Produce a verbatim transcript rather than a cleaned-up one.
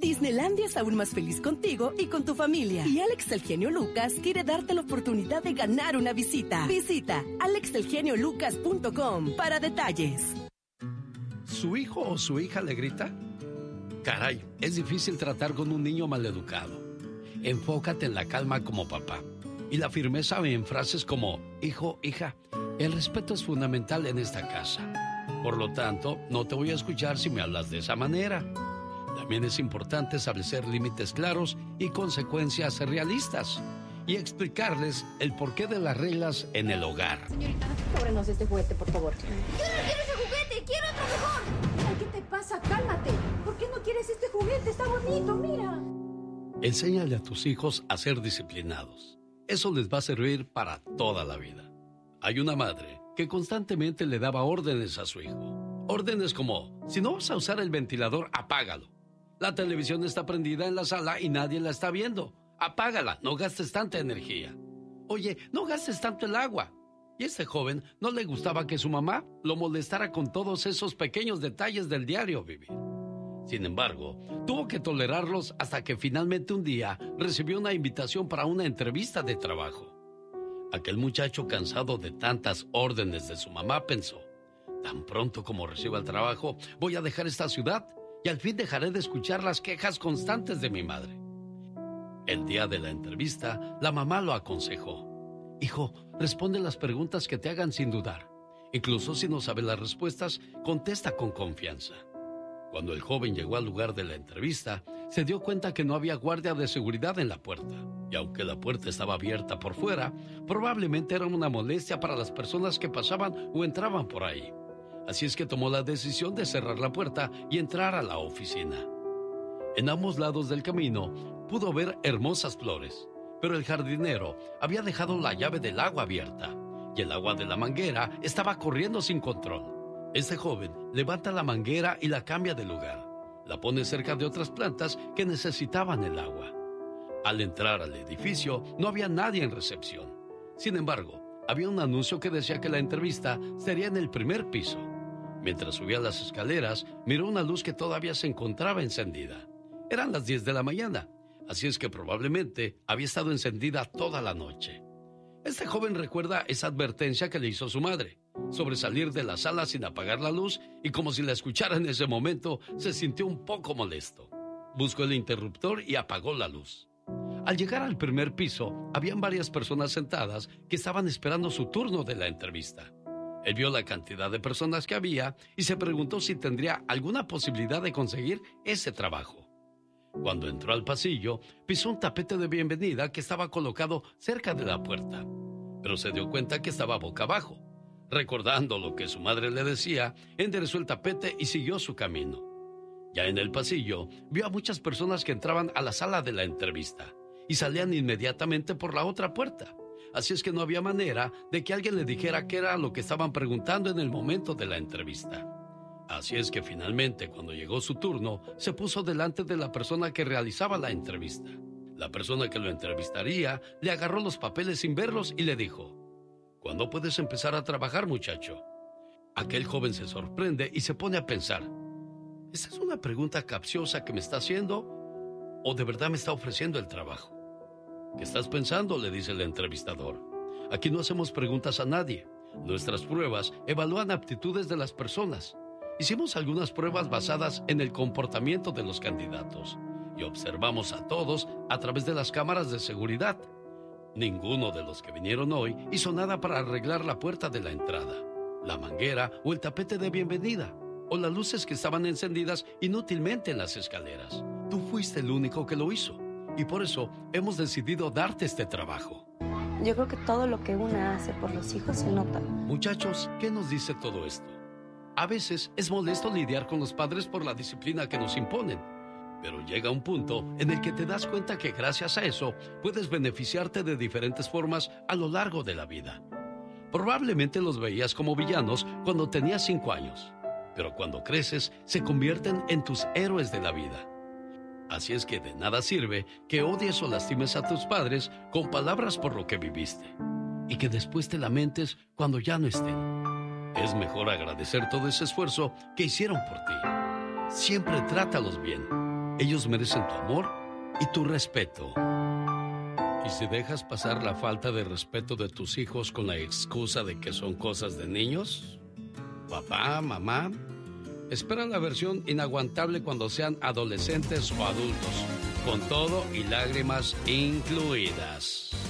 Disneylandia es aún más feliz contigo y con tu familia. Y Alex el genio Lucas quiere darte la oportunidad de ganar una visita. Visita alex el genio lucas punto com para detalles. ¿Su hijo o su hija le grita? Caray, es difícil tratar con un niño maleducado. Enfócate en la calma como papá y la firmeza en frases como: hijo, hija, el respeto es fundamental en esta casa. Por lo tanto, no te voy a escuchar si me hablas de esa manera. También es importante establecer límites claros y consecuencias realistas y explicarles el porqué de las reglas en el hogar. Señorita, cóbrenos este juguete, por favor. ¡Yo no quiero ese juguete! ¡Quiero otro mejor! Ay, ¿qué te pasa? Cálmate. ¿Por qué no quieres este juguete? Está bonito, mira. Enséñale a tus hijos a ser disciplinados. Eso les va a servir para toda la vida. Hay una madre que constantemente le daba órdenes a su hijo. Órdenes como: si no vas a usar el ventilador, apágalo. La televisión está prendida en la sala y nadie la está viendo. Apágala, no gastes tanta energía. Oye, no gastes tanto el agua. Y a este joven no le gustaba que su mamá lo molestara con todos esos pequeños detalles del diario vivir. Sin embargo, tuvo que tolerarlos hasta que finalmente un día recibió una invitación para una entrevista de trabajo. Aquel muchacho, cansado de tantas órdenes de su mamá, pensó: tan pronto como reciba el trabajo, voy a dejar esta ciudad y al fin dejaré de escuchar las quejas constantes de mi madre. El día de la entrevista, la mamá lo aconsejó: hijo, responde las preguntas que te hagan sin dudar. Incluso si no sabes las respuestas, contesta con confianza. Cuando el joven llegó al lugar de la entrevista, se dio cuenta que no había guardia de seguridad en la puerta. Y aunque la puerta estaba abierta por fuera, probablemente era una molestia para las personas que pasaban o entraban por ahí. Así es que tomó la decisión de cerrar la puerta y entrar a la oficina. En ambos lados del camino pudo ver hermosas flores, pero el jardinero había dejado la llave del agua abierta y el agua de la manguera estaba corriendo sin control. Este joven levanta la manguera y la cambia de lugar. La pone cerca de otras plantas que necesitaban el agua. Al entrar al edificio, no había nadie en recepción. Sin embargo, había un anuncio que decía que la entrevista sería en el primer piso. Mientras subía las escaleras, miró una luz que todavía se encontraba encendida. Eran las diez de la mañana, así es que probablemente había estado encendida toda la noche. Este joven recuerda esa advertencia que le hizo su madre sobre salir de la sala sin apagar la luz, y como si la escuchara en ese momento, se sintió un poco molesto. Buscó el interruptor y apagó la luz. Al llegar al primer piso, habían varias personas sentadas que estaban esperando su turno de la entrevista. Él vio la cantidad de personas que había y se preguntó si tendría alguna posibilidad de conseguir ese trabajo. Cuando entró al pasillo, pisó un tapete de bienvenida que estaba colocado cerca de la puerta, pero se dio cuenta que estaba boca abajo. Recordando lo que su madre le decía, enderezó el tapete y siguió su camino. Ya en el pasillo, vio a muchas personas que entraban a la sala de la entrevista y salían inmediatamente por la otra puerta. Así es que no había manera de que alguien le dijera qué era lo que estaban preguntando en el momento de la entrevista. Así es que finalmente, cuando llegó su turno, se puso delante de la persona que realizaba la entrevista. La persona que lo entrevistaría le agarró los papeles sin verlos y le dijo: ¿cuándo puedes empezar a trabajar, muchacho? Aquel joven se sorprende y se pone a pensar: ¿esta es una pregunta capciosa que me está haciendo o de verdad me está ofreciendo el trabajo? ¿Qué estás pensando?, le dice el entrevistador. Aquí no hacemos preguntas a nadie. Nuestras pruebas evalúan aptitudes de las personas. Hicimos algunas pruebas basadas en el comportamiento de los candidatos y observamos a todos a través de las cámaras de seguridad. Ninguno de los que vinieron hoy hizo nada para arreglar la puerta de la entrada, la manguera o el tapete de bienvenida, o las luces que estaban encendidas inútilmente en las escaleras. Tú fuiste el único que lo hizo, y por eso hemos decidido darte este trabajo. Yo creo que todo lo que una hace por los hijos se nota. Muchachos, ¿qué nos dice todo esto? A veces es molesto lidiar con los padres por la disciplina que nos imponen, pero llega un punto en el que te das cuenta que gracias a eso puedes beneficiarte de diferentes formas a lo largo de la vida. Probablemente los veías como villanos cuando tenías cinco años, pero cuando creces se convierten en tus héroes de la vida. Así es que de nada sirve que odies o lastimes a tus padres con palabras por lo que viviste y que después te lamentes cuando ya no estén. Es mejor agradecer todo ese esfuerzo que hicieron por ti. Siempre trátalos bien Ellos merecen tu amor y tu respeto. Y si dejas pasar la falta de respeto de tus hijos con la excusa de que son cosas de niños, papá, mamá, espera la versión inaguantable cuando sean adolescentes o adultos, con todo y lágrimas incluidas.